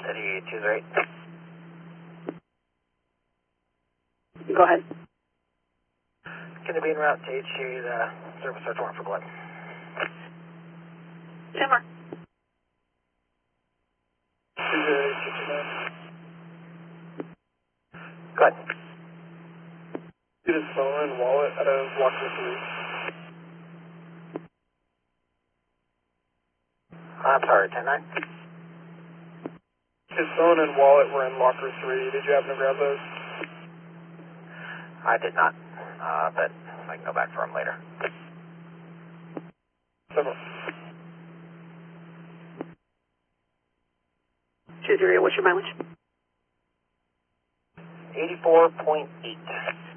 City 208. Go ahead. Can you be en route to HCA to service search warrant for blood? Denver. 208, Go ahead. get his phone and wallet out of locker 3. I'm sorry, 10-9. His phone and wallet were in locker 3. Did you happen to grab those? I did not, but I can go back for them later. 7. 208, what's your mileage? 84.8.